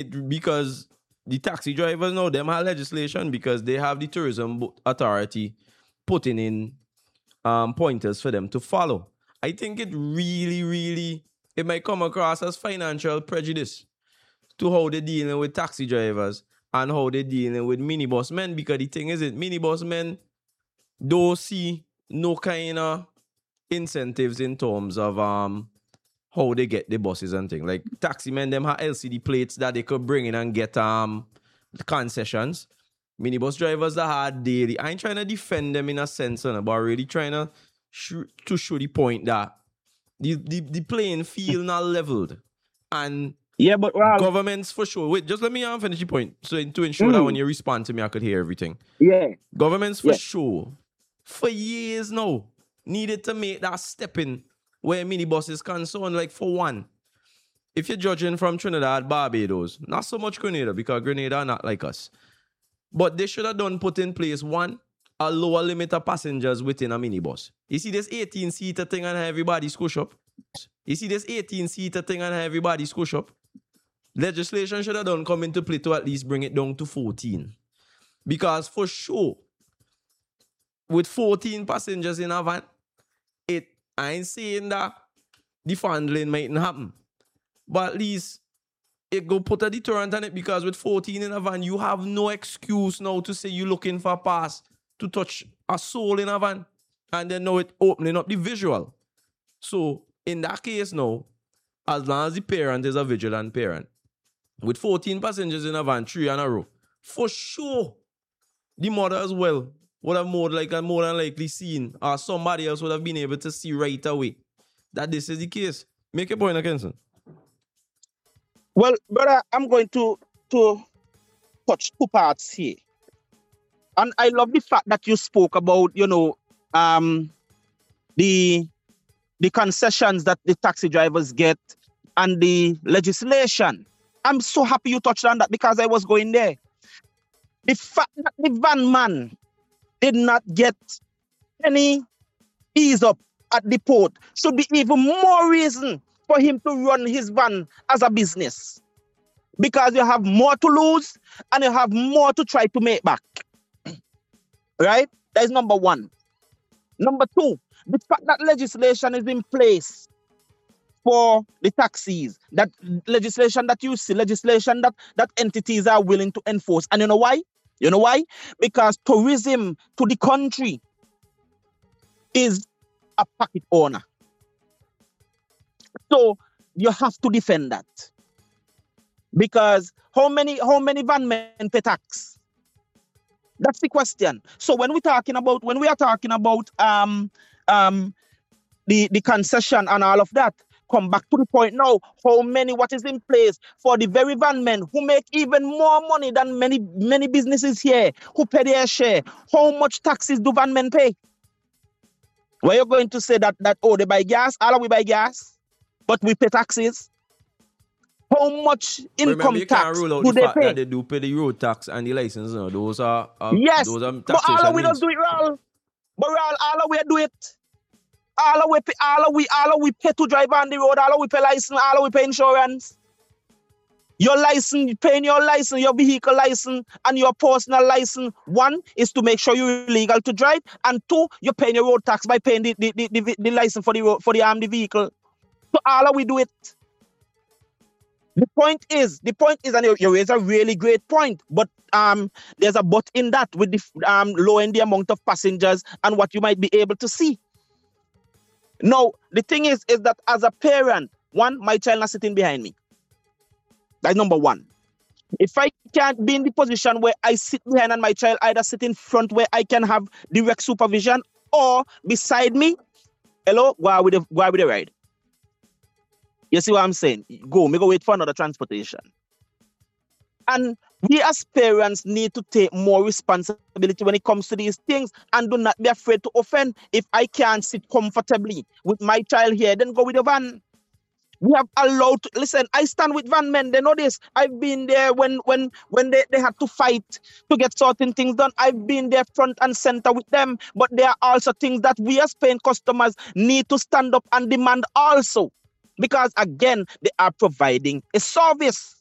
it because the taxi drivers know them have legislation because they have the tourism authority putting in pointers for them to follow. I think it really, it might come across as financial prejudice to how they're dealing with taxi drivers and how they're dealing with minibus men, because the thing is, minibus men don't see no kind of incentives in terms of how they get the buses and things. Like taxi men, them have LCD plates that they could bring in and get concessions. Minibus drivers are hard daily. I ain't trying to defend them in a sense, but really trying to show the point that the playing field not leveled. And yeah, but governments for sure. Wait, just let me finish the point. So to ensure that when you respond to me, I could hear everything. Yeah. Governments for sure, for years now, needed to make that step in where minibus is concerned. Like for one, if you're judging from Trinidad, Barbados, not so much Grenada, because Grenada are not like us. But they should have put in place, one, a lower limit of passengers within a minibus. You see this 18-seater thing and everybody squish up? You see this 18-seater thing and everybody squish up? Legislation should have come into play to at least bring it down to 14. Because for sure, with 14 passengers in a van, I ain't saying that the fondling mightn't happen. But at least it go put a deterrent on it, because with 14 in a van, you have no excuse now to say you're looking for a pass to touch a soul in a van. And then now it opening up the visual. So in that case now, as long as the parent is a vigilant parent, with 14 passengers in a van, 3 in a row, for sure, the mother as well would have more than likely seen, or somebody else would have been able to see right away that this is the case. Make a point, Kenson. Well, brother, I'm going to touch two parts here. And I love the fact that you spoke about, the concessions that the taxi drivers get and the legislation. I'm so happy you touched on that, because I was going there. The fact that the van man did not get any ease up at the port should be even more reason for him to run his van as a business. Because you have more to lose and you have more to try to make back. Right? That is number one. Number two, the fact that legislation is in place for the taxis, that legislation that you see, legislation that entities are willing to enforce. And you know why? You know why? Because tourism to the country is a pocket owner. So you have to defend that. Because how many van men pay tax? That's the question. So when we are talking about the concession and all of that, come back to the point now, what is in place for the very van men who make even more money than many businesses here, who pay their share. How much taxes do van men pay? Were you going to say that they buy gas? All we buy gas, but we pay taxes? How much income tax do they pay? That they do pay the road tax and the license. No? Those are yes, those are but all we don't do it, Raul. But all we do it. All we pay to drive on the road. All we pay license. All we pay insurance. Your license, paying your license, your vehicle license, and your personal license. One is to make sure you're legal to drive, and two, you're paying your road tax by paying the license for the vehicle. So all we do it. The point is, and you raise a really great point, but there's a but in that with the lowering the amount of passengers and what you might be able to see. Now, the thing is that as a parent, one, my child not sitting behind me. That's number one. If I can't be in the position where I sit behind and my child either sit in front where I can have direct supervision, or beside me, hello, go with the ride. You see what I'm saying? Go wait for another transportation. And we as parents need to take more responsibility when it comes to these things, and do not be afraid to offend. If I can't sit comfortably with my child here, then go with the van. We have allowed listen, I stand with van men, they know this. I've been there when they had to fight to get certain things done. I've been there front and center with them. But there are also things that we as paying customers need to stand up and demand also. Because again, they are providing a service.